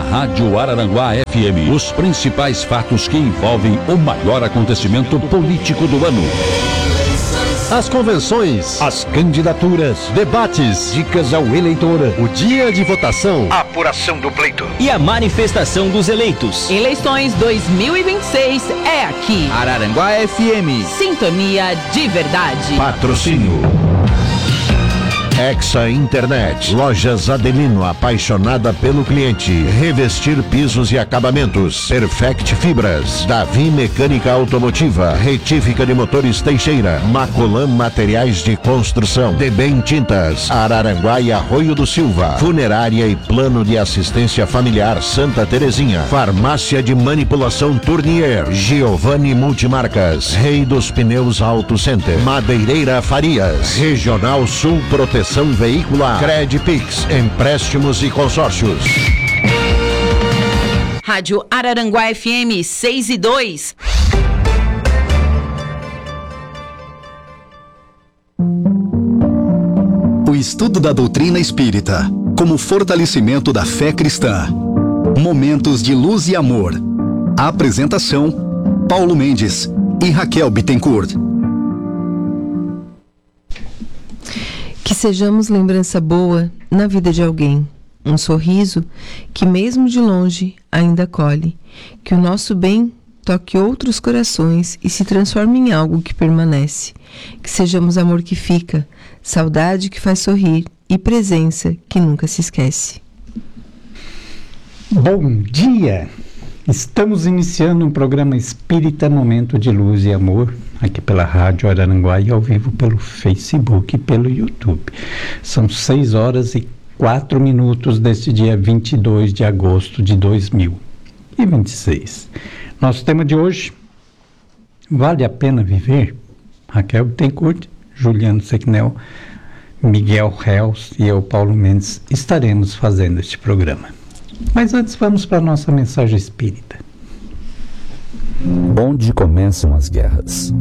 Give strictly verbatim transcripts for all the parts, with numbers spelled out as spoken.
Rádio Araranguá F M. Os principais fatos que envolvem o maior acontecimento político do ano. As convenções, as candidaturas, debates, dicas ao eleitor, o dia de votação, a apuração do pleito e a manifestação dos eleitos. Eleições dois mil e vinte e seis é aqui. Araranguá F M. Sintonia de verdade. Patrocínio Hexa Internet, Lojas Adelino, apaixonada pelo cliente. Revestir pisos e acabamentos. Perfect Fibras, Davi Mecânica Automotiva, Retífica de Motores Teixeira, Macolan Materiais de Construção, Debem Tintas, Araranguá e Arroio do Silva, Funerária e Plano de Assistência Familiar Santa Terezinha, Farmácia de Manipulação Tournier, Giovanni Multimarcas, Rei dos Pneus Auto Center, Madeireira Farias, Regional Sul Proteção Veicular, Credpix, empréstimos e consórcios. Rádio Araranguá F M seis e dois. O estudo da doutrina espírita como fortalecimento da fé cristã. Momentos de luz e amor. A apresentação: Paulo Mendes e Raquel Bittencourt. Que sejamos lembrança boa na vida de alguém, um sorriso que mesmo de longe ainda acolhe, que o nosso bem toque outros corações e se transforme em algo que permanece, que sejamos amor que fica, saudade que faz sorrir e presença que nunca se esquece. Bom dia! Estamos iniciando um programa Espírita Momento de Luz e Amor, aqui pela Rádio Araranguá e ao vivo pelo Facebook e pelo YouTube. São seis horas e quatro minutos deste dia vinte e dois de agosto de dois mil e vinte e seis. Nosso tema de hoje: vale a pena viver? Raquel Bittencourt, Juliano Sequinel, Miguel Reus e eu, Paulo Mendes, estaremos fazendo este programa. Mas antes vamos para a nossa mensagem espírita. Onde começam as guerras?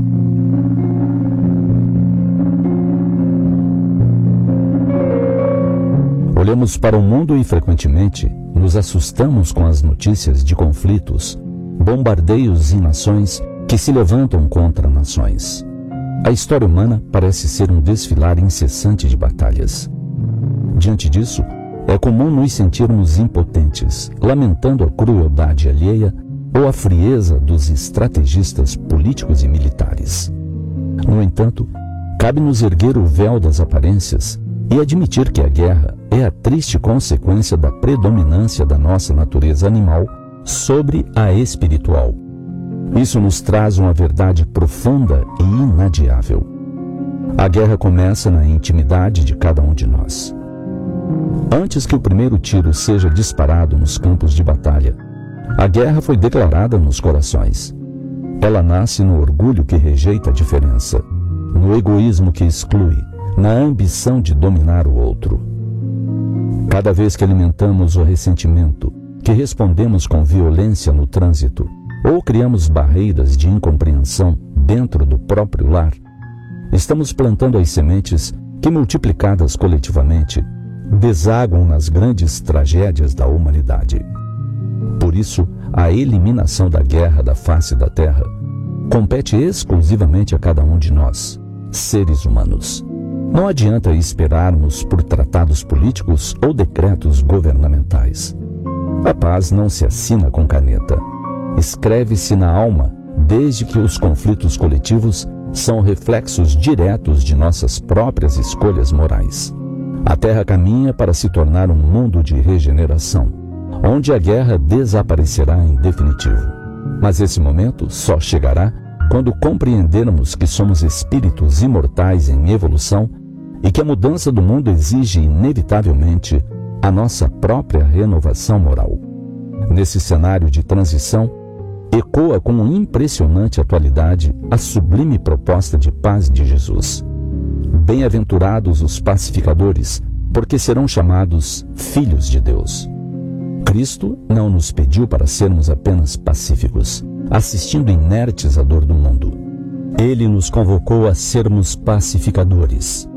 Olhamos para o mundo e frequentemente nos assustamos com as notícias de conflitos, bombardeios em nações que se levantam contra nações. A história humana parece ser um desfilar incessante de batalhas. Diante disso, é comum nos sentirmos impotentes, lamentando a crueldade alheia ou a frieza dos estrategistas políticos e militares. No entanto, cabe-nos erguer o véu das aparências e admitir que a guerra é a triste consequência da predominância da nossa natureza animal sobre a espiritual. Isso nos traz uma verdade profunda e inadiável. A guerra começa na intimidade de cada um de nós. Antes que o primeiro tiro seja disparado nos campos de batalha, a guerra foi declarada nos corações. Ela nasce no orgulho que rejeita a diferença, no egoísmo que exclui, na ambição de dominar o outro. Cada vez que alimentamos o ressentimento, que respondemos com violência no trânsito, ou criamos barreiras de incompreensão dentro do próprio lar, estamos plantando as sementes que, multiplicadas coletivamente, desaguam nas grandes tragédias da humanidade. Por isso, a eliminação da guerra da face da terra compete exclusivamente a cada um de nós, seres humanos. Não adianta esperarmos por tratados políticos ou decretos governamentais. A paz não se assina com caneta. Escreve-se na alma, desde que os conflitos coletivos são reflexos diretos de nossas próprias escolhas morais. A Terra caminha para se tornar um mundo de regeneração, onde a guerra desaparecerá em definitivo. Mas esse momento só chegará quando compreendermos que somos espíritos imortais em evolução e que a mudança do mundo exige inevitavelmente a nossa própria renovação moral. Nesse cenário de transição, ecoa com impressionante atualidade a sublime proposta de paz de Jesus. Bem-aventurados os pacificadores, porque serão chamados filhos de Deus. Cristo não nos pediu para sermos apenas pacíficos, assistindo inertes à dor do mundo. Ele nos convocou a sermos pacificadores,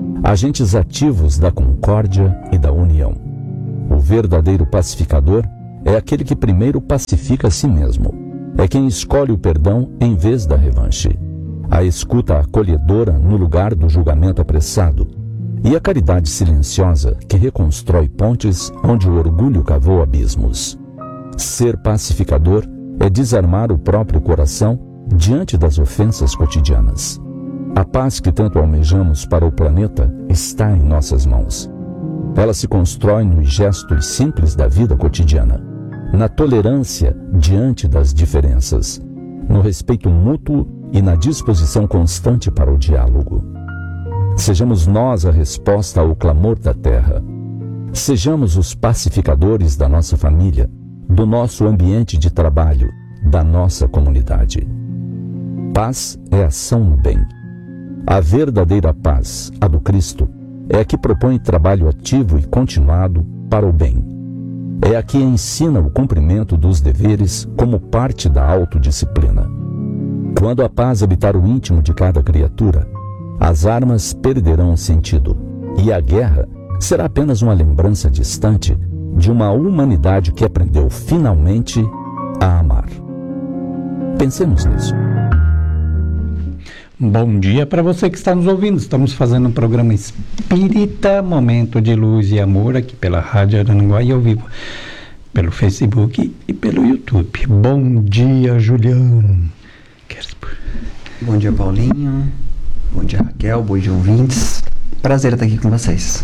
agentes ativos da concórdia e da união. O verdadeiro pacificador é aquele que primeiro pacifica a si mesmo. É quem escolhe o perdão em vez da revanche. A escuta acolhedora no lugar do julgamento apressado. E a caridade silenciosa que reconstrói pontes onde o orgulho cavou abismos. Ser pacificador é desarmar o próprio coração diante das ofensas cotidianas. A paz que tanto almejamos para o planeta está em nossas mãos. Ela se constrói nos gestos simples da vida cotidiana, na tolerância diante das diferenças, no respeito mútuo e na disposição constante para o diálogo. Sejamos nós a resposta ao clamor da terra. Sejamos os pacificadores da nossa família, do nosso ambiente de trabalho, da nossa comunidade. Paz é ação no bem. A verdadeira paz, a do Cristo, é a que propõe trabalho ativo e continuado para o bem. É a que ensina o cumprimento dos deveres como parte da autodisciplina. Quando a paz habitar o íntimo de cada criatura, as armas perderão sentido e a guerra será apenas uma lembrança distante de uma humanidade que aprendeu finalmente a amar. Pensemos nisso. Bom dia para você que está nos ouvindo. Estamos fazendo um programa Espírita, Momento de Luz e Amor, aqui pela Rádio Araranguá e ao vivo pelo Facebook e pelo YouTube. Bom dia, Juliano. Bom dia, Paulinho. Bom dia, Raquel. Bom dia, ouvintes. Prazer estar aqui com vocês.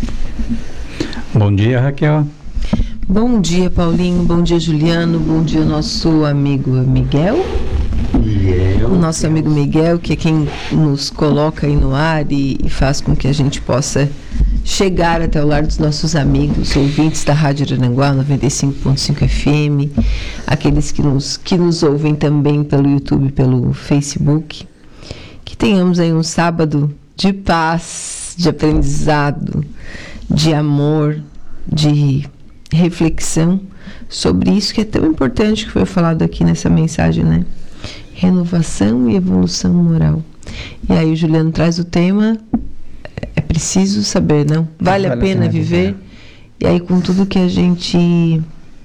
Bom dia, Raquel. Bom dia, Paulinho. Bom dia, Juliano. Bom dia, nosso amigo Miguel. Miguel. O nosso amigo Miguel, que é quem nos coloca aí no ar e, e faz com que a gente possa chegar até o lar dos nossos amigos, ouvintes da Rádio Araranguá noventa e cinco ponto cinco F M, aqueles que nos, que nos ouvem também pelo YouTube, pelo Facebook. Que tenhamos aí um sábado de paz, de aprendizado, de amor, de reflexão sobre isso que é tão importante que foi falado aqui nessa mensagem, né? Renovação e evolução moral. E aí o Juliano traz o tema, é preciso saber, não? Vale, vale a pena, pena viver? viver? E aí com tudo que a gente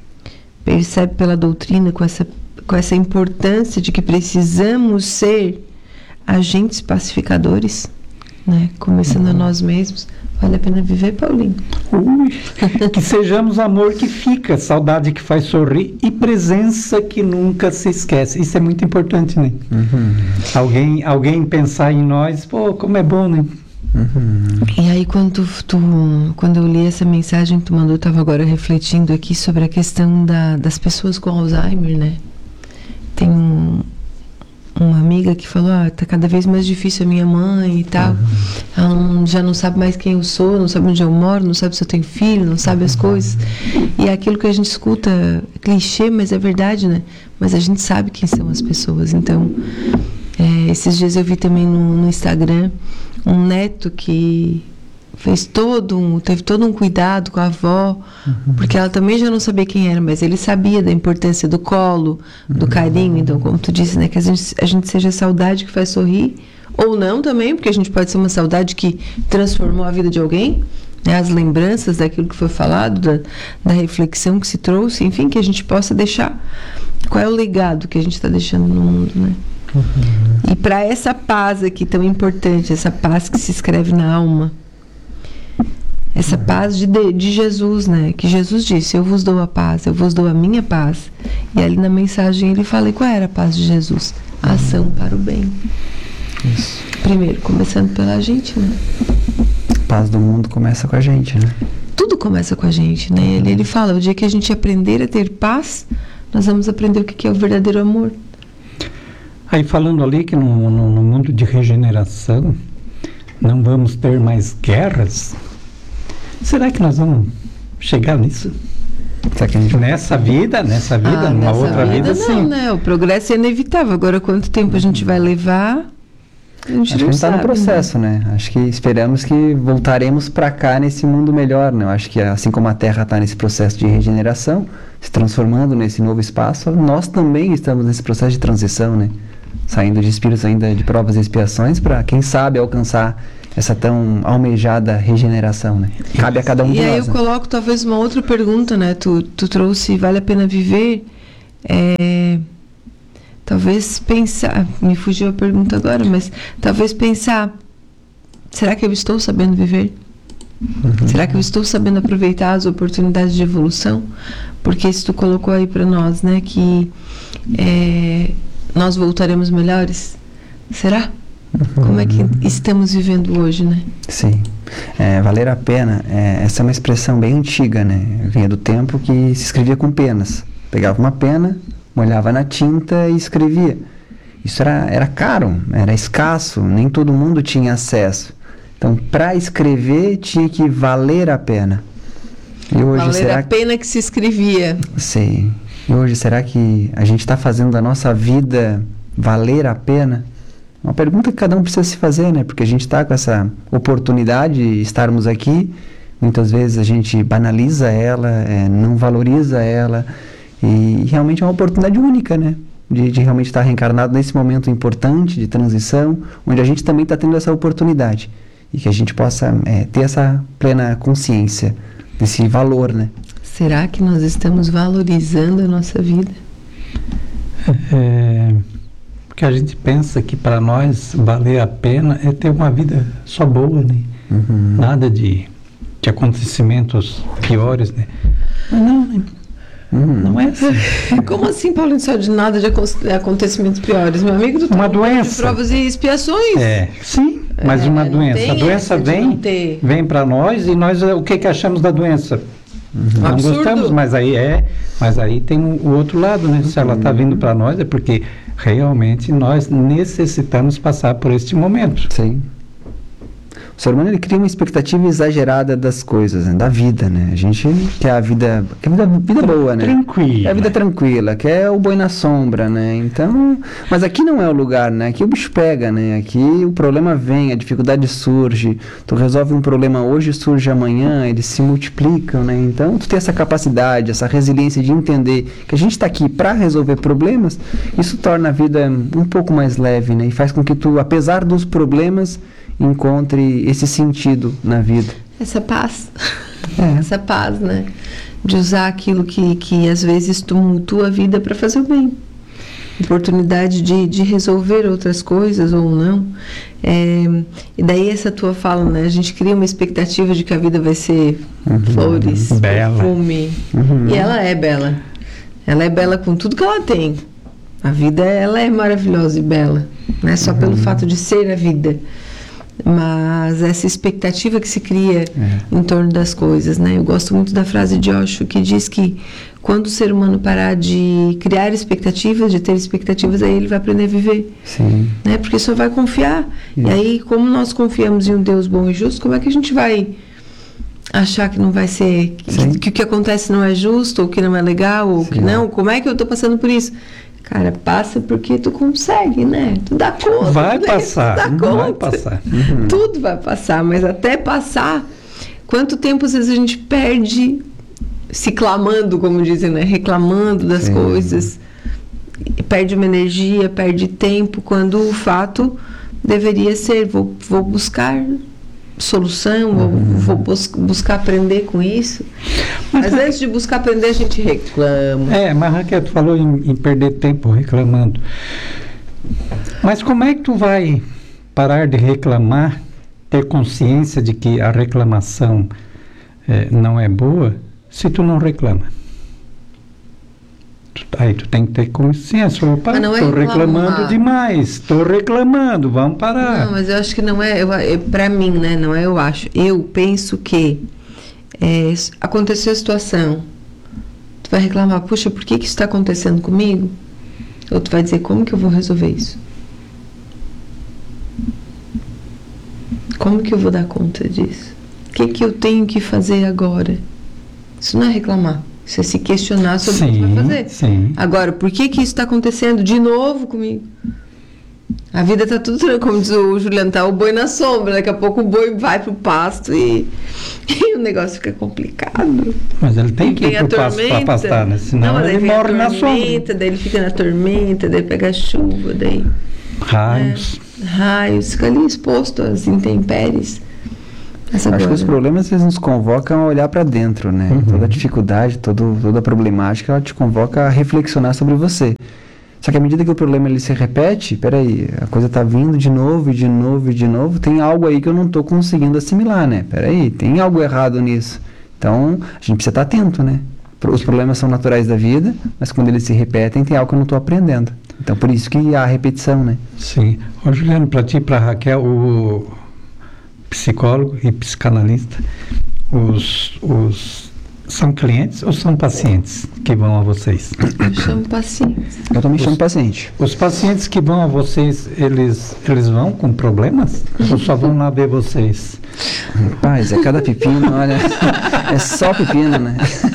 percebe pela doutrina, com essa, com essa importância de que precisamos ser agentes pacificadores, né? Começando uhum. a nós mesmos. Vale a pena viver, Paulinho? Ui, que sejamos amor que fica, saudade que faz sorrir e presença que nunca se esquece. Isso é muito importante, né? Uhum. Alguém, alguém pensar em nós, pô, como é bom, né? Uhum. E aí, quando, tu, quando eu li essa mensagem que tu mandou, eu estava agora refletindo aqui sobre a questão da, das pessoas com Alzheimer, né? Tem um... uma amiga que falou, ah, tá cada vez mais difícil a minha mãe e tal. Uhum. Ela não, já não sabe mais quem eu sou, não sabe onde eu moro, não sabe se eu tenho filho, não sabe as coisas. E é aquilo que a gente escuta, é clichê, mas é verdade, né? Mas a gente sabe quem são as pessoas. Então, é, esses dias eu vi também no, no Instagram um neto que fez todo um, teve todo um cuidado com a avó, uhum. porque ela também já não sabia quem era, mas ele sabia da importância do colo, do uhum. carinho. Então, como tu disse, né, que a gente, a gente seja a saudade que faz sorrir, ou não também, porque a gente pode ser uma saudade que transformou a vida de alguém, né, as lembranças daquilo que foi falado, da, da reflexão que se trouxe, enfim, que a gente possa deixar. Qual é o legado que a gente está deixando no mundo, né? Uhum. E para essa paz aqui tão importante, essa paz que se escreve na alma, essa uhum. paz de, de Jesus, né? Que Jesus disse, eu vos dou a paz, eu vos dou a minha paz. E ali na mensagem ele fala, e qual era a paz de Jesus? A ação uhum. para o bem. Isso. Primeiro, começando pela gente, né? A paz do mundo começa com a gente, né? Tudo começa com a gente, né? Ele, ele fala, o dia que a gente aprender a ter paz, nós vamos aprender o que é o verdadeiro amor. Aí falando ali que no, no, no mundo de regeneração não vamos ter mais guerras, será que nós vamos chegar nisso? Gente... Nessa vida, nessa vida, ah, numa nessa outra vida, vida não, sim. Né? O progresso é inevitável. Agora, quanto tempo a gente vai levar, a gente Acho não que está no processo, né? né? Acho que esperamos que voltaremos para cá nesse mundo melhor, né? Eu acho que assim como a Terra está nesse processo de regeneração, se transformando nesse novo espaço, nós também estamos nesse processo de transição, né? Saindo de espíritos ainda de provas e expiações para, quem sabe, alcançar essa tão almejada regeneração, né? Cabe a cada um de nós. E aí eu né? coloco talvez uma outra pergunta, né? Tu, tu trouxe vale a pena viver? É, talvez pensar, me fugiu a pergunta agora, mas talvez pensar, será que eu estou sabendo viver? Uhum. Será que eu estou sabendo aproveitar as oportunidades de evolução? Porque isso tu colocou aí para nós, né? Que é, nós voltaremos melhores. Será? Uhum. Como é que estamos vivendo hoje, né? Sim. É, valer a pena, é, essa é uma expressão bem antiga, né? Vinha do tempo que se escrevia com penas. Pegava uma pena, molhava na tinta e escrevia. Isso era, era caro, era escasso, nem todo mundo tinha acesso. Então, para escrever, tinha que valer a pena. E hoje, valer será a pena que se escrevia. Sim. E hoje, será que a gente está fazendo a nossa vida valer a pena? Uma pergunta que cada um precisa se fazer, né? Porque a gente está com essa oportunidade de estarmos aqui. Muitas vezes a gente banaliza ela, é, não valoriza ela. E realmente é uma oportunidade única, né? De, de realmente estar reencarnado nesse momento importante de transição, onde a gente também está tendo essa oportunidade. E que a gente possa é, ter essa plena consciência desse valor, né? Será que nós estamos valorizando a nossa vida? É, porque a gente pensa que para nós valer a pena é ter uma vida só boa, né? Uhum. Nada de, de acontecimentos piores, né? Mas não, né? Uhum. Não é assim. Como assim, Paulo? Só de nada de acontecimentos piores? Meu amigo, tu uma tá doença. De provas e expiações. É, sim, mas é, uma doença. A doença vem, vem para nós e nós o que, que achamos da doença? Uhum. Não Absurdo. Gostamos, mas aí é, mas aí tem o outro lado, né? Se ela está vindo para nós é porque realmente nós necessitamos passar por este momento. Sim. O ser humano, ele cria uma expectativa exagerada das coisas, né? Da vida, né? A gente quer a vida, quer a vida, vida boa, né? Tranquila. Quer a vida tranquila, quer o boi na sombra, né? Então, mas aqui não é o lugar, né? Aqui o bicho pega, né? Aqui o problema vem, a dificuldade surge. Tu resolve um problema hoje, surge amanhã, eles se multiplicam, né? Então, tu tem essa capacidade, essa resiliência de entender que a gente está aqui para resolver problemas, isso torna a vida um pouco mais leve, né? E faz com que tu, apesar dos problemas, encontre esse sentido na vida. Essa paz. É. Essa paz, né? De usar aquilo que, que às vezes tumultua a vida para fazer o bem. Oportunidade de, de resolver outras coisas ou não. É, e daí essa tua fala, né? A gente cria uma expectativa de que a vida vai ser uhum. flores, bela. Perfume. Uhum. E ela é bela. Ela é bela com tudo que ela tem. A vida, ela é maravilhosa e bela. Não é só uhum. pelo fato de ser a vida. Mas essa expectativa que se cria é. em torno das coisas, né? Eu gosto muito da frase de Osho que diz que quando o ser humano parar de criar expectativas, de ter expectativas, aí ele vai aprender a viver. Sim. Né? Porque só vai confiar. Sim. E aí, como nós confiamos em um Deus bom e justo, como é que a gente vai achar que não vai ser, que, que o que acontece não é justo, ou que não é legal, ou Sim. que não? Como é que eu estou passando por isso? Cara, passa porque tu consegue, né? Tu dá conta. Vai né? passar. Tu dá conta. Vai passar. Uhum. Tudo vai passar, mas até passar, quanto tempo às vezes a gente perde se clamando, como dizem, né? Reclamando das Sim. coisas. Perde uma energia, perde tempo, quando o fato deveria ser, vou, vou buscar solução, uhum. vou bus- buscar aprender com isso. Mas, mas antes de buscar aprender, a gente reclama. É, mas Raquel, tu falou em, em perder tempo reclamando. Mas como é que tu vai parar de reclamar, ter consciência de que a reclamação é, não é boa, se tu não reclama? Tu, aí tu tem que ter consciência. Opa, estou é reclamando demais, estou reclamando, vamos parar. Não, mas eu acho que não é, eu, é para mim, né? Não é eu acho. Eu penso que é, aconteceu a situação, tu vai reclamar, puxa, por que que isso está acontecendo comigo? Ou tu vai dizer, como que eu vou resolver isso? Como que eu vou dar conta disso? O que que eu tenho que fazer agora? Isso não é reclamar. Você se questionar sobre sim, o que vai fazer. Sim. Agora, por que que isso está acontecendo de novo comigo? A vida está tudo tranquilo, como diz o Juliano, tá o boi na sombra. Daqui a pouco o boi vai pro pasto e, e o negócio fica complicado. Mas ele tem que ir pro pasto para pastar, né? Senão não, ele morre na sombra. Daí ele fica na tormenta, daí pega a chuva, daí... Raios. É. raios, fica ali exposto às intempéries. Essa Acho agora, que os problemas eles nos convocam a olhar para dentro, né? Uhum. Toda dificuldade, todo, toda a problemática, ela te convoca a reflexionar sobre você. Só que à medida que o problema ele se repete, peraí, a coisa tá vindo de novo, e de novo, e de novo, tem algo aí que eu não tô conseguindo assimilar, né? Peraí, tem algo errado nisso. Então, a gente precisa estar atento, né? Os problemas são naturais da vida, mas quando eles se repetem, tem algo que eu não tô aprendendo. Então, por isso que há a repetição, né? Sim. Ô, Juliano, para ti e para Raquel, o psicólogo e psicanalista, os, os são clientes ou são pacientes que vão a vocês? Eu chamo pacientes. Eu também Os- chamo paciente. Os pacientes que vão a vocês, eles, eles vão com problemas? Ou só vão lá ver vocês? Rapaz, é cada pepino, olha, é só pepino, né?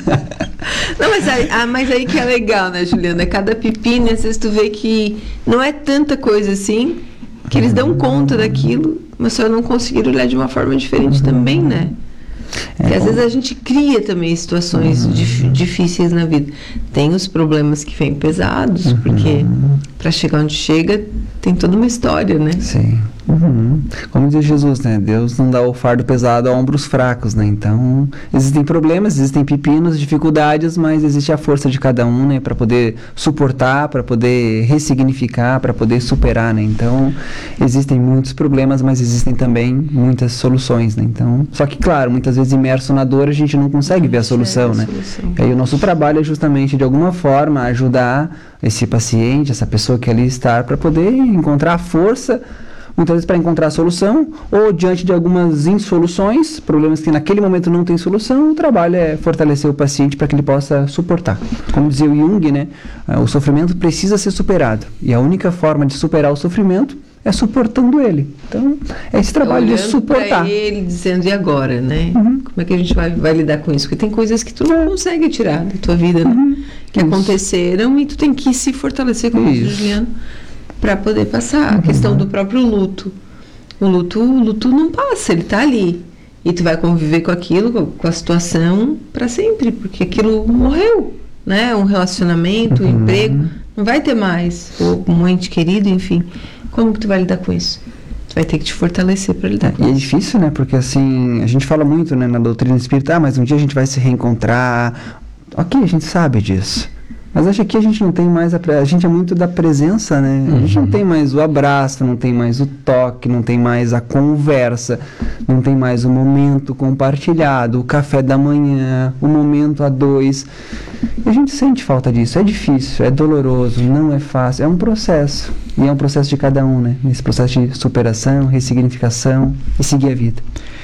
Não, mas aí, ah, mas aí que é legal, né, Juliana? É cada pepino, e às vezes tu vê que não é tanta coisa assim, que eles dão conta daquilo, mas só não conseguiram olhar de uma forma diferente também, né? Porque às vezes a gente cria também situações dif- difíceis na vida. Tem os problemas que vêm pesados, porque para chegar onde chega tem toda uma história, né? Sim. Uhum. Como diz Jesus, né? Deus não dá o fardo pesado a ombros fracos, né? Então, existem problemas, existem pepinos, dificuldades, mas existe a força de cada um, né? Para poder suportar, para poder ressignificar, para poder superar, né? Então, existem muitos problemas, mas existem também muitas soluções, né? Então, só que, claro, muitas vezes imerso na dor, a gente não consegue ver a solução, né? E aí o nosso trabalho é justamente, de alguma forma, ajudar esse paciente, essa pessoa que ali está, para poder encontrar a força, muitas vezes para encontrar a solução, ou diante de algumas insoluções, problemas que naquele momento não tem solução, o trabalho é fortalecer o paciente para que ele possa suportar. Como dizia o Jung, né, o sofrimento precisa ser superado, e a única forma de superar o sofrimento é suportando ele. Então, é esse trabalho Olhando de suportar. pra ele, dizendo, e agora, né? Uhum. Como é que a gente vai, vai lidar com isso? Porque tem coisas que tu não consegue tirar da tua vida, né? Uhum. Que Isso. aconteceram e tu tem que se fortalecer, como diz o Isso. Juliano, para poder passar. A questão do próprio luto. O luto, o luto não passa, ele tá ali. E tu vai conviver com aquilo, com- com a situação, para sempre, porque aquilo morreu, né? Um relacionamento, um emprego, não vai ter mais. Ou um ente querido, enfim. Como que tu vai lidar com isso? Tu vai ter que te fortalecer para lidar com E é isso. difícil, né? Porque assim, a gente fala muito, né, na doutrina espírita, ah, mas um dia a gente vai se reencontrar. Ok, a gente sabe disso. Mas acho que a gente não tem mais a, pre- a gente é muito da presença, né? A gente não tem mais o abraço, não tem mais o toque, não tem mais a conversa, não tem mais o momento compartilhado, o café da manhã, o momento a dois. E a gente sente falta disso. É difícil, é doloroso, não é fácil, é um processo. E é um processo de cada um, né? Esse processo de superação, ressignificação e seguir a vida.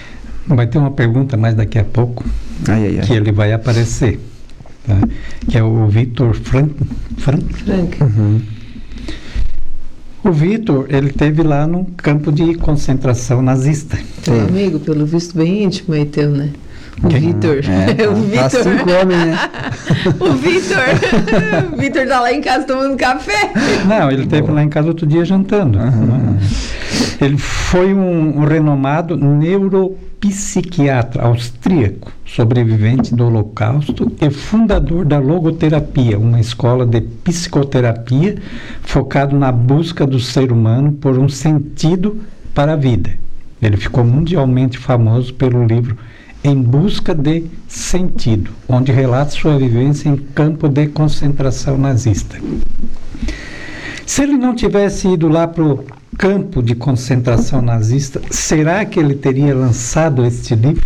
Vai ter uma pergunta mais daqui a pouco, Ai, ai, ai. que ele vai aparecer, tá? Que é o Vitor Frank. Frank? Franca. O Vitor, ele teve lá num campo de concentração nazista. Teu amigo, pelo visto, bem íntimo aí teu, né? O Quem? Vitor. É, o tá Vitor. cinco homens, né? O Vitor. O Vitor tá lá em casa tomando café. Não, ele esteve lá em casa outro dia jantando. Ele foi um, um renomado neuropsiquiatra austríaco, sobrevivente do Holocausto e fundador da logoterapia, uma escola de psicoterapia focado na busca do ser humano por um sentido para a vida. Ele ficou mundialmente famoso pelo livro Em Busca de Sentido, onde relata sua vivência em campo de concentração nazista. Se ele não tivesse ido lá para o campo de concentração nazista, será que ele teria lançado este livro?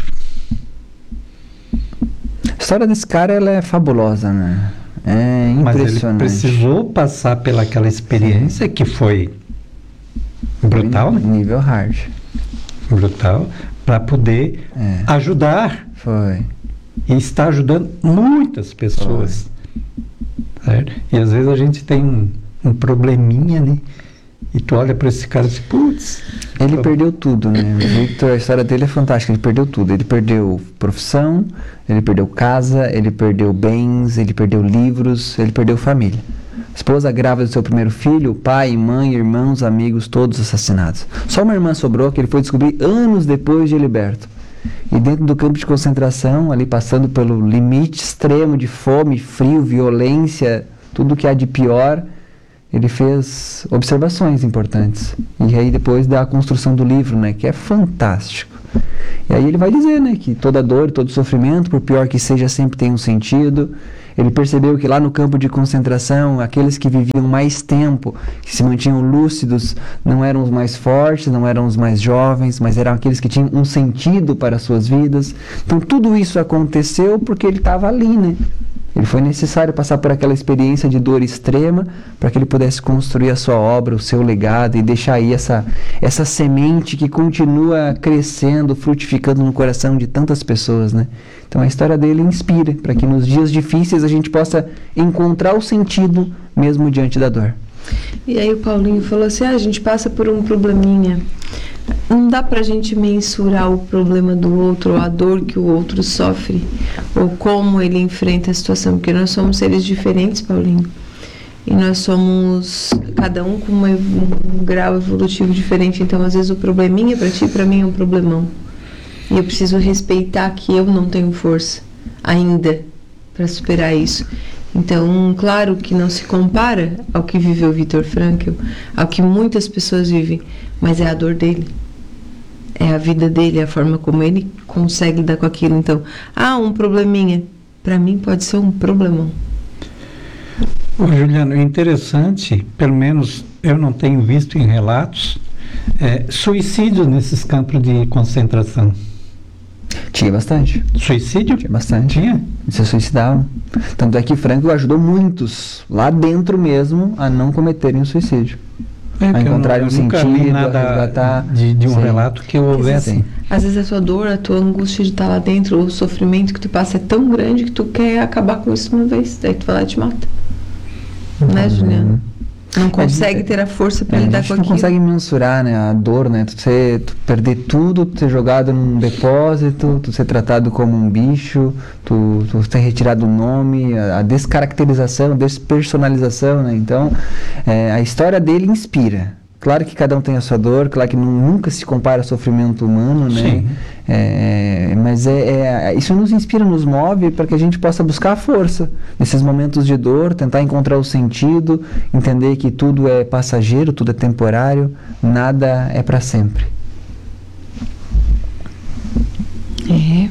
A história desse cara, ela é fabulosa, né? É Mas ele impressionante. precisou passar pelaquela experiência que foi brutal, né? Nível hard. Brutal, para poder É. ajudar Foi. e está ajudando muitas pessoas. Certo? E às vezes a gente tem um, um probleminha, né? E tu olha para esse cara e diz, putz. Ele perdeu tudo, né? O Victor, a história dele é fantástica. Ele perdeu tudo. Ele perdeu profissão, ele perdeu casa, ele perdeu bens, ele perdeu livros, ele perdeu família. Esposa grávida do seu primeiro filho, pai, mãe, irmãos, amigos, todos assassinados. Só uma irmã sobrou que ele foi descobrir anos depois de liberto. E dentro do campo de concentração, ali passando pelo limite extremo de fome, frio, violência, tudo que há de pior, ele fez observações importantes. E aí depois da construção do livro, né, que é fantástico. E aí ele vai dizer, né, que toda dor, todo sofrimento, por pior que seja, sempre tem um sentido. Ele percebeu que lá no campo de concentração, aqueles que viviam mais tempo, que se mantinham lúcidos, não eram os mais fortes, não eram os mais jovens, mas eram aqueles que tinham um sentido para as suas vidas. Então tudo isso aconteceu porque ele estava ali, né? Ele foi necessário passar por aquela experiência de dor extrema para que ele pudesse construir a sua obra, o seu legado e deixar aí essa, essa semente que continua crescendo, frutificando no coração de tantas pessoas, né? Então a história dele inspira para que nos dias difíceis a gente possa encontrar o sentido mesmo diante da dor. E aí o Paulinho falou assim, ah, a gente passa por um probleminha. Não dá pra gente mensurar o problema do outro, ou a dor que o outro sofre, ou como ele enfrenta a situação, porque nós somos seres diferentes, Paulinho. E nós somos, cada um com uma, um grau evolutivo diferente. Então, às vezes, o probleminha pra ti, pra mim, é um problemão. E eu preciso respeitar que eu não tenho força ainda para superar isso. Então, claro que não se compara ao que viveu Viktor Frankl, ao que muitas pessoas vivem, mas é a dor dele. É a vida dele, é a forma como ele consegue lidar com aquilo. Então, ah, um probleminha. Para mim pode ser um problemão. Ô, Juliano, é interessante, pelo menos eu não tenho visto em relatos, é, suicídio nesses campos de concentração. Tinha bastante. Suicídio? Tinha bastante. Tinha? Se suicidavam. Tanto é que Frankl ajudou muitos, lá dentro mesmo, a não cometerem o suicídio. É, a encontrarem um nunca sentido, li nada a resgatar. de, de um Sim. relato que houvesse. Sim. Às vezes a tua dor, a tua angústia de estar lá dentro, o sofrimento que tu passa é tão grande que tu quer acabar com isso uma vez. Daí tu vai lá e te mata. Uhum. Né, Juliano? Não consegue ter a força para é, lidar a gente com não aquilo. consegue mensurar, né, a dor, né? Tu, ser, tu perder tudo, tu ser jogado num depósito, tu ser tratado como um bicho, tu, tu ser retirado o nome, a, a descaracterização, a despersonalização, né? Então, é, a história dele inspira. Claro que cada um tem a sua dor, claro que não, nunca se compara ao sofrimento humano, né? Sim. É, mas é, é, isso nos inspira, nos move para que a gente possa buscar a força nesses momentos de dor, tentar encontrar o sentido, entender que tudo é passageiro, tudo é temporário, nada é para sempre. É.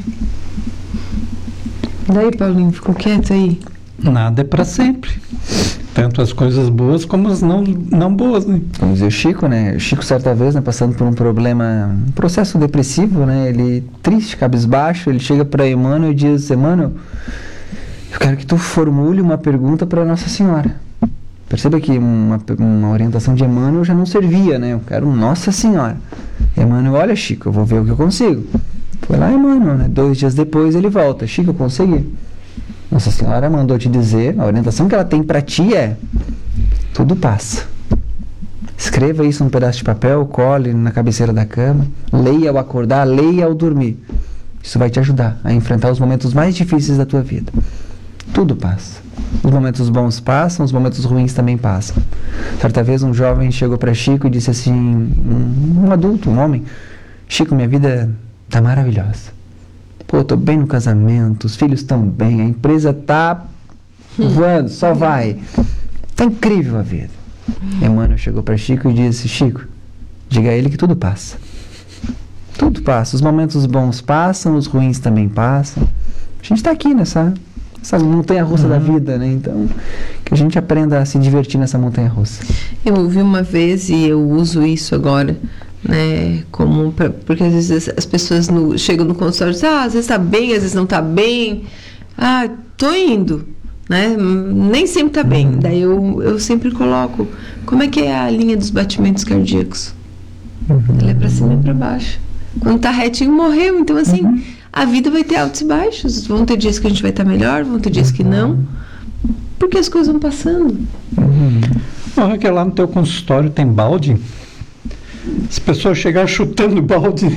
Daí, Paulinho, ficou quieto aí? Nada é para sempre. Tanto as coisas boas como as não, não boas, né? Vamos dizer, o Chico, né? O Chico, certa vez, né, passando por um problema, um processo depressivo, né? Ele, triste, cabisbaixo, ele chega para Emmanuel e diz, Emmanuel, eu quero que tu formule uma pergunta para Nossa Senhora. Perceba que uma, uma orientação de Emmanuel já não servia, né? Eu quero Nossa Senhora. Emmanuel, olha, Chico, eu vou ver o que eu consigo. Foi lá, Emmanuel, né? Dois dias depois ele volta. Chico, eu consegui. Nossa Senhora mandou te dizer, a orientação que ela tem para ti é, tudo passa. Escreva isso num pedaço de papel, cole na cabeceira da cama, leia ao acordar, leia ao dormir. Isso vai te ajudar a enfrentar os momentos mais difíceis da tua vida. Tudo passa. Os momentos bons passam, os momentos ruins também passam. Certa vez um jovem chegou para Chico e disse assim, um, um adulto, um homem, Chico, minha vida tá maravilhosa. Pô, tô bem no casamento, os filhos estão bem, a empresa tá voando, só vai. Tá incrível a vida. Emmanuel chegou para Chico e disse, Chico, diga a ele que tudo passa. Tudo passa, os momentos bons passam, os ruins também passam. A gente tá aqui nessa, nessa montanha-russa uhum. da vida, né? Então, que a gente aprenda a se divertir nessa montanha-russa. Eu ouvi uma vez e eu uso isso agora, né, como pra, porque às vezes as pessoas no, chegam no consultório e dizem, ah, às vezes tá bem, às vezes não tá bem, ah, tô indo, né, nem sempre tá bem, uhum. Daí eu, eu sempre coloco, como é que é a linha dos batimentos cardíacos? Uhum. Ela é pra cima e pra baixo, quando tá retinho morreu, então assim, uhum. a vida vai ter altos e baixos, vão ter dias que a gente vai estar tá melhor, vão ter dias que não, porque as coisas vão passando. Uhum. Oh, Raquel, lá no teu consultório tem balde? As pessoas chegaram chutando balde.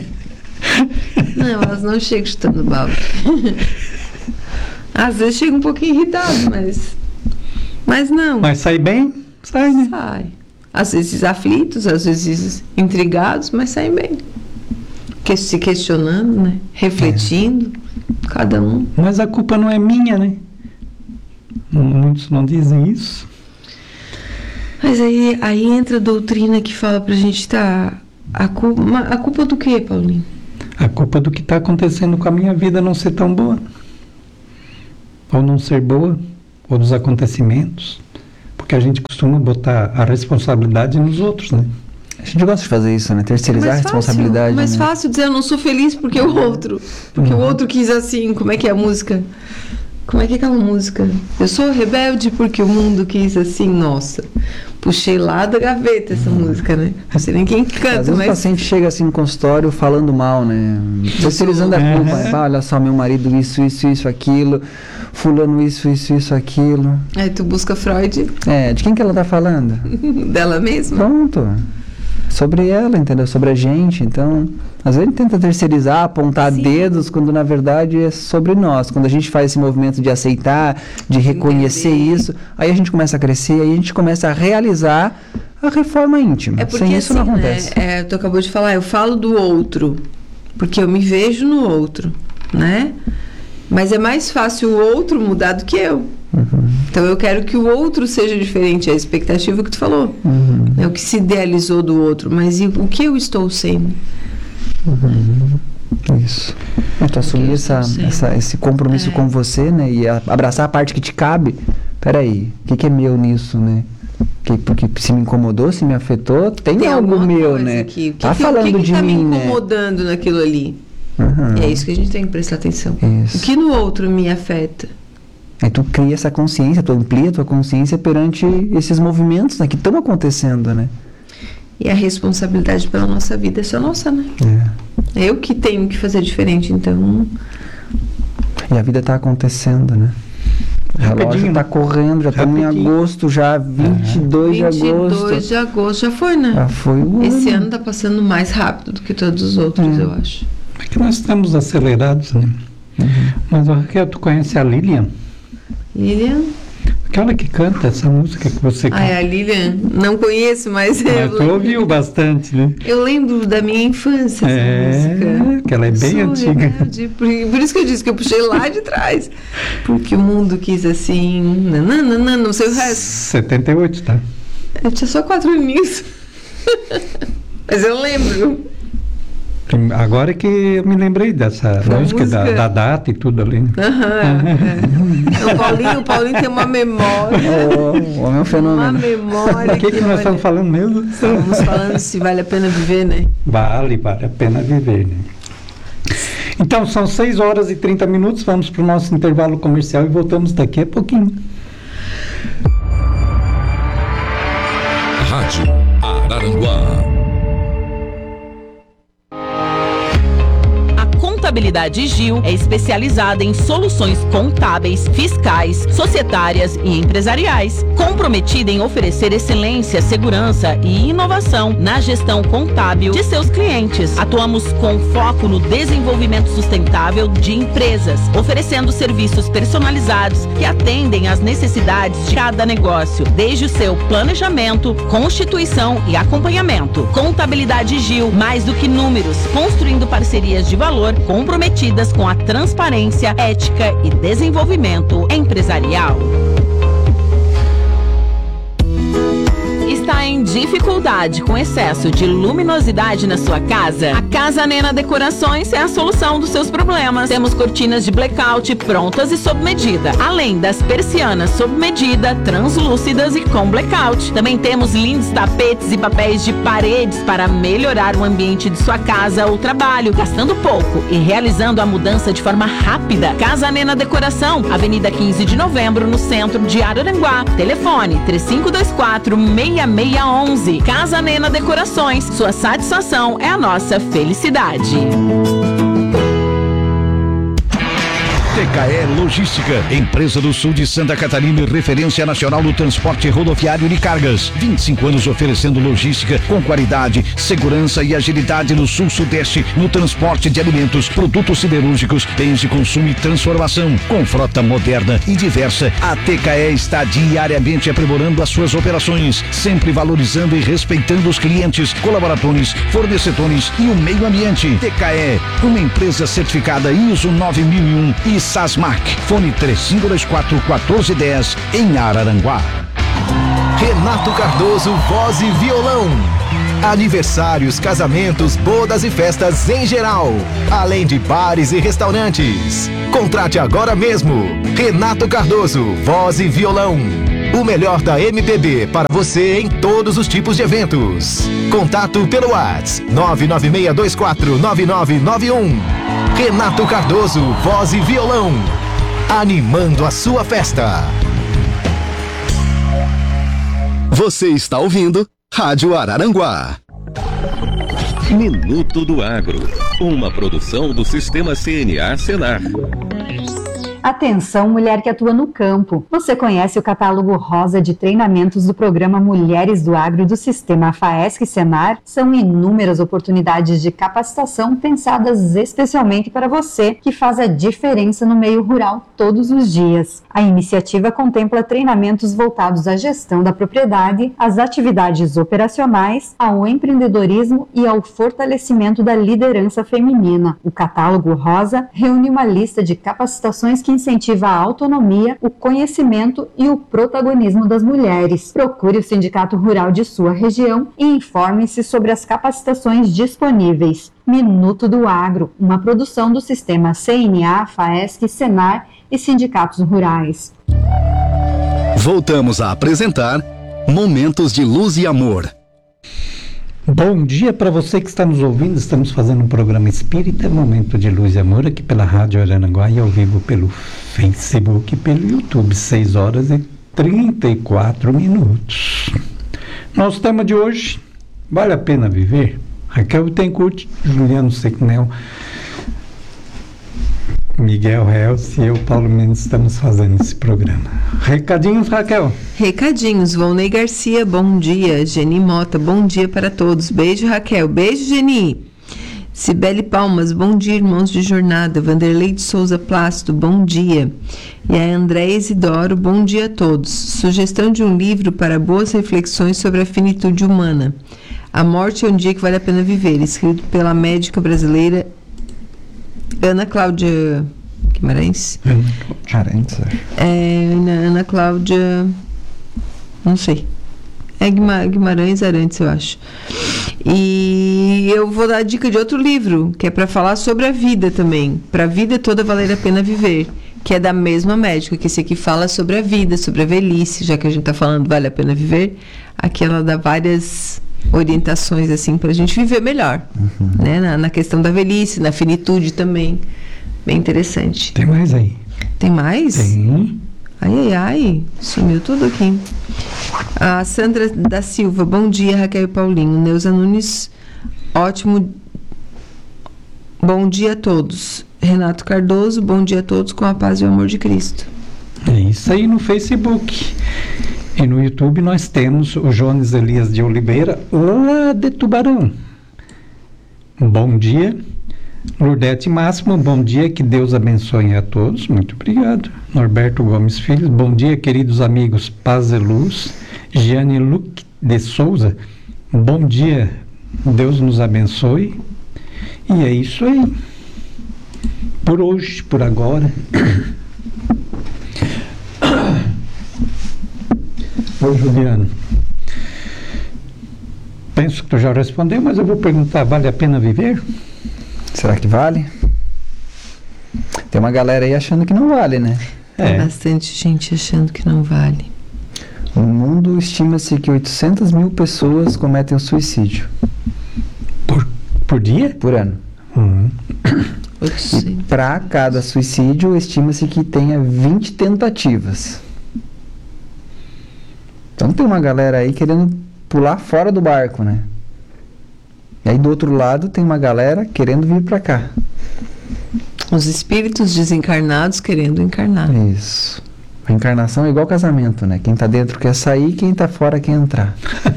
Não, elas não chegam chutando balde. Às vezes chega um pouquinho irritado, mas... Mas não. Mas sai bem? Sai, né? Sai. Às vezes aflitos, às vezes intrigados, mas saem bem. Que, se questionando, né? Refletindo, é. Cada um. Mas a culpa não é minha, né? Muitos não dizem isso. Mas aí, aí entra a doutrina que fala pra gente, tá, a culpa, a culpa do quê, Paulinho? A culpa do que está acontecendo com a minha vida não ser tão boa. Ou não ser boa, ou dos acontecimentos. Porque a gente costuma botar a responsabilidade nos outros, né? A gente gosta de fazer isso, né? Terceirizar a responsabilidade. Mais né? fácil dizer eu não sou feliz porque o outro. Porque uhum. o outro quis assim. Como é que é a música? Como é que é aquela música? Eu sou rebelde porque o mundo quis assim. Nossa, puxei lá da gaveta essa uhum. música, né? Não sei nem quem canta, Às vezes mas... o paciente chega assim no consultório falando mal, né? Terceirizando a culpa. Uhum. Ah, olha só, meu marido isso, isso, isso, aquilo. Fulano isso, isso, isso, aquilo. Aí tu busca Freud. É, de quem que ela tá falando? Dela mesma? Pronto. Sobre ela, entendeu? Sobre a gente. Então, às vezes a gente tenta terceirizar, apontar Sim. dedos, quando na verdade é sobre nós. Quando a gente faz esse movimento de aceitar, de reconhecer Entender. isso, aí a gente começa a crescer, aí a gente começa a realizar a reforma íntima. É porque Sem isso assim, não acontece. Né? É, tu acabou de falar, eu falo do outro, porque eu me vejo no outro, né? Mas é mais fácil o outro mudar do que eu. Uhum. Então eu quero que o outro seja diferente, é a expectativa que tu falou. Uhum. É o que se idealizou do outro, mas e o que eu estou sendo? Uhum. Isso. Tu assumir essa, essa, esse compromisso é. com você, né? E a, abraçar a parte que te cabe. Peraí, o que, que é meu nisso, né? Que, porque se me incomodou, se me afetou, tem, tem algo meu, né? Aqui. O que tá que, falando o que que de tá mim, me incomodando né? naquilo ali? Uhum. E é isso que a gente tem que prestar atenção. Isso. O que no outro me afeta? Aí tu cria essa consciência, tu amplia a tua consciência perante esses movimentos, né, que estão acontecendo, né? E a responsabilidade pela nossa vida é só nossa, né? É. Eu que tenho que fazer diferente, então... E a vida está acontecendo, né? O relógio está correndo, já estamos em agosto, já vinte e dois de agosto. vinte e dois de agosto, já foi, né? Já foi o Esse ano. ano está passando mais rápido do que todos os outros, é. eu acho. É que nós estamos acelerados, né? Uhum. Mas, Raquel, tu conhece a Lilian? Lilian? Aquela que canta essa música que você canta. Ah, é a Lilian? Não conheço, mas... Mas tu ouviu bastante, né? Eu lembro da minha infância essa é, música. Que ela é bem Sou antiga. Rebelde, por, por isso que eu disse que eu puxei lá de trás. Porque o mundo quis assim... Nananana, não sei o resto. setenta e oito, tá? Eu tinha só quatro aninhos. Mas eu lembro. Agora que eu me lembrei dessa música, música. Da, da data e tudo ali. Né? Uhum, é. o, Paulinho, o Paulinho tem uma memória. O homem é um fenômeno. Uma memória. O que, que, que nós estamos falando mesmo? Estamos falando se vale a pena viver, né? Vale, vale a pena viver, né? Então, são seis horas e trinta minutos. Vamos para o nosso intervalo comercial e voltamos daqui a pouquinho. Rádio Araranguá. Contabilidade Gil é especializada em soluções contábeis, fiscais, societárias e empresariais, comprometida em oferecer excelência, segurança e inovação na gestão contábil de seus clientes. Atuamos com foco no desenvolvimento sustentável de empresas, oferecendo serviços personalizados que atendem às necessidades de cada negócio, desde o seu planejamento, constituição e acompanhamento. Contabilidade Gil, mais do que números, construindo parcerias de valor comprometidas com a transparência, ética e desenvolvimento empresarial. Está em dificuldade com excesso de luminosidade na sua casa? A Casa Nena Decorações é a solução dos seus problemas. Temos cortinas de blackout prontas e sob medida, além das persianas sob medida, translúcidas e com blackout. Também temos lindos tapetes e papéis de paredes para melhorar o ambiente de sua casa ou trabalho, gastando pouco e realizando a mudança de forma rápida. Casa Nena Decoração, Avenida quinze de Novembro, no centro de Araranguá. Telefone três cinco dois quatro, seis seis um um. Casa Nena Decorações, sua satisfação é a nossa felicidade. T K E Logística, empresa do sul de Santa Catarina e referência nacional no transporte rodoviário de cargas. vinte e cinco anos oferecendo logística com qualidade, segurança e agilidade no sul-sudeste no transporte de alimentos, produtos siderúrgicos, bens de consumo e transformação. Com frota moderna e diversa, a T K E está diariamente aprimorando as suas operações, sempre valorizando e respeitando os clientes, colaboradores, fornecedores e o meio ambiente. T K E, uma empresa certificada I S O nove mil e um e SASMAC. Fone três cinco dois quatro, um quatro um zero em Araranguá. Renato Cardoso, voz e violão. Aniversários, casamentos, bodas e festas em geral, além de bares e restaurantes. Contrate agora mesmo. Renato Cardoso, voz e violão. O melhor da M P B para você em todos os tipos de eventos. Contato pelo WhatsApp nove nove seis dois quatro nove nove nove um. Renato Cardoso, voz e violão. Animando a sua festa. Você está ouvindo Rádio Araranguá. Minuto do Agro, uma produção do Sistema C N A Senar. Atenção, mulher que atua no campo. Você conhece o catálogo rosa de treinamentos do programa Mulheres do Agro do Sistema FAESC Senar? São inúmeras oportunidades de capacitação pensadas especialmente para você, que faz a diferença no meio rural todos os dias. A iniciativa contempla treinamentos voltados à gestão da propriedade, às atividades operacionais, ao empreendedorismo e ao fortalecimento da liderança feminina. O catálogo rosa reúne uma lista de capacitações que incentiva a autonomia, o conhecimento e o protagonismo das mulheres. Procure o sindicato rural de sua região e informe-se sobre as capacitações disponíveis. Minuto do Agro, uma produção do Sistema C N A, FAESC, Senar e sindicatos rurais. Voltamos a apresentar Momentos de Luz e Amor. Bom dia para você que está nos ouvindo. Estamos fazendo um programa Espírita, Momento de Luz e Amor, aqui pela Rádio Araranguá e ao vivo pelo Facebook e pelo YouTube, seis horas e trinta e quatro minutos. Nosso tema de hoje, vale a pena viver? Raquel Bittencourt, Juliano Sequinel, Miguel Reels e eu, Paulo Mendes, estamos fazendo esse programa. Recadinhos, Raquel? Recadinhos. Volney Garcia, bom dia. Geni Mota, bom dia para todos. Beijo, Raquel. Beijo, Geni. Cibele Palmas, bom dia, irmãos de jornada. Vanderlei de Souza Plácido, bom dia. E a André Isidoro, bom dia a todos. Sugestão de um livro para boas reflexões sobre a finitude humana. A morte é um dia que vale a pena viver, escrito pela médica brasileira Ana Cláudia Guimarães? Ana Guimarães, é, Ana Cláudia, não sei. É Guimarães Arantes, eu acho. E eu vou dar a dica de outro livro, que é para falar sobre a vida também. Para a vida toda valer a pena viver, que é da mesma médica, que esse aqui fala sobre a vida, sobre a velhice, já que a gente está falando vale a pena viver. Aqui ela dá várias orientações assim para a gente viver melhor, uhum. né? Na, na questão da velhice, na finitude também, bem interessante. Tem mais aí? Tem mais? Tem. Ai, ai, ai, sumiu tudo aqui. A Sandra da Silva, bom dia, Raquel e Paulinho. Neuza Nunes, ótimo, bom dia a todos. Renato Cardoso, bom dia a todos, com a paz e o amor de Cristo. É isso aí no Facebook. E no YouTube nós temos o Jones Elias de Oliveira, lá de Tubarão. Bom dia. Lourdete Máximo, bom dia, que Deus abençoe a todos. Muito obrigado. Norberto Gomes Filho, bom dia, queridos amigos, paz e luz. Giane Luque de Souza, bom dia, Deus nos abençoe. E é isso aí. Por hoje, por agora. Oi, Juliano. Penso que tu já respondeu, mas eu vou perguntar, vale a pena viver? Será que vale? Tem uma galera aí achando que não vale, né? É. Tem bastante gente achando que não vale. No mundo, estima-se que oitocentas mil pessoas cometem o suicídio. Por, por dia? Por ano. Uhum. E para cada suicídio, estima-se que tenha vinte tentativas. Então tem uma galera aí querendo pular fora do barco, né? E aí do outro lado tem uma galera querendo vir para cá. Os espíritos desencarnados querendo encarnar. Isso. A encarnação é igual casamento, né? Quem tá dentro quer sair, quem tá fora quer entrar.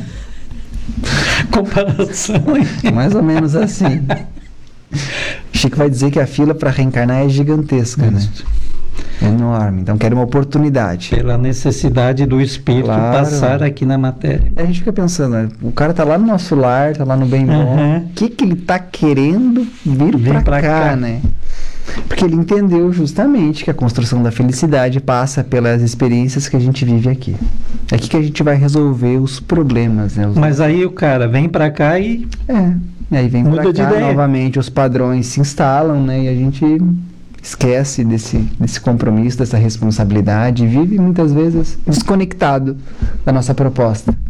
Comparação. Mais ou menos assim. Chico vai dizer que a fila para reencarnar é gigantesca, né? É enorme. Então quer uma oportunidade. Pela necessidade do espírito claro. Passar aqui na matéria. A gente fica pensando, né? O cara tá lá no nosso lar, tá lá no bem bom. O uhum. que que ele tá querendo vir, vir pra, pra cá, cá, né? Porque ele entendeu justamente que a construção da felicidade passa pelas experiências que a gente vive aqui. É aqui que a gente vai resolver os problemas, né? Os... Mas aí o cara vem pra cá e... É, e aí vem Muda pra de cá, ideia. novamente os padrões se instalam, né? E a gente esquece desse, desse compromisso, dessa responsabilidade, e vive muitas vezes desconectado da nossa proposta.